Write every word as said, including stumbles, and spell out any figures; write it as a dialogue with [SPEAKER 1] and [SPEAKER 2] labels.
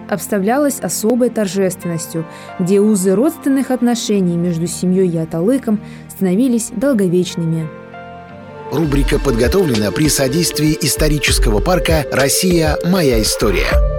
[SPEAKER 1] обставлялась особой торжественностью, где узы родственных отношений между семьей и Аталыком становились долговечными.
[SPEAKER 2] Рубрика подготовлена при содействии исторического парка «Россия. Моя история».